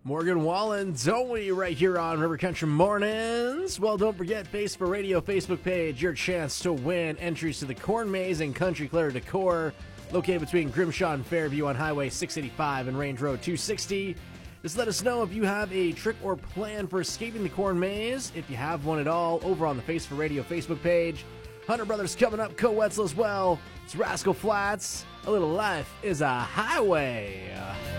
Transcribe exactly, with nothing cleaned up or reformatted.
Morgan Wallen, Zoe, right here on River Country Mornings. Well, don't forget, Face for Radio Facebook page, your chance to win entries to the Corn Maze and Country Clare Decor, located between Grimshaw and Fairview on Highway six eighty-five and Range Road two sixty. Just let us know if you have a trick or plan for escaping the Corn Maze, if you have one at all, over on the Face for Radio Facebook page. Hunter Brothers coming up, Co-Wetzel as well. It's Rascal Flats. A little life is a highway.